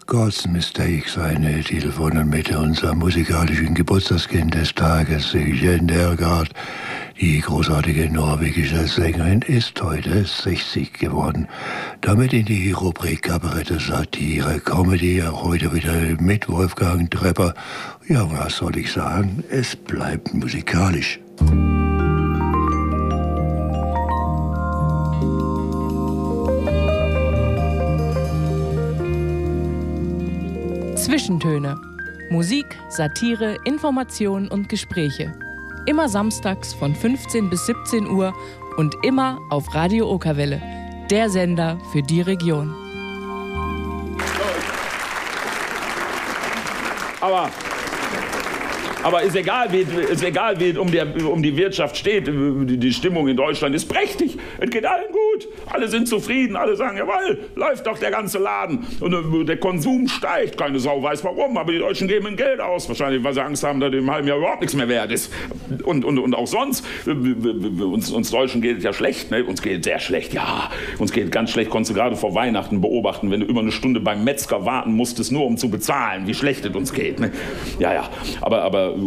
God's Mistake, seine Titel von und mit unserem musikalischen Geburtstagskind des Tages, Jen Dergaard. Die großartige norwegische Sängerin ist heute 60 geworden. Damit in die Rubrik Kabarette, Satire, Comedy, auch heute wieder mit Wolfgang Trepper. Ja, was soll ich sagen? Es bleibt musikalisch. Zwischentöne. Musik, Satire, Information und Gespräche. Immer samstags von 15 bis 17 Uhr und immer auf Radio Okerwelle, der Sender für die Region. Aber ist egal, wie es um die Wirtschaft steht. Die Stimmung in Deutschland ist prächtig. Es geht allen gut. Alle sind zufrieden. Alle sagen, jawohl, läuft doch der ganze Laden. Und der Konsum steigt. Keine Sau weiß warum, aber die Deutschen geben ihnen Geld aus. Wahrscheinlich, weil sie Angst haben, dass im halben Jahr überhaupt nichts mehr wert ist. Und auch sonst. Uns Deutschen geht es ja schlecht. Ne? Uns geht es sehr schlecht. Ja, uns geht es ganz schlecht. Konntest du gerade vor Weihnachten beobachten, wenn du über eine Stunde beim Metzger warten musstest, nur um zu bezahlen, wie schlecht es uns geht. Ne? Ja. Aber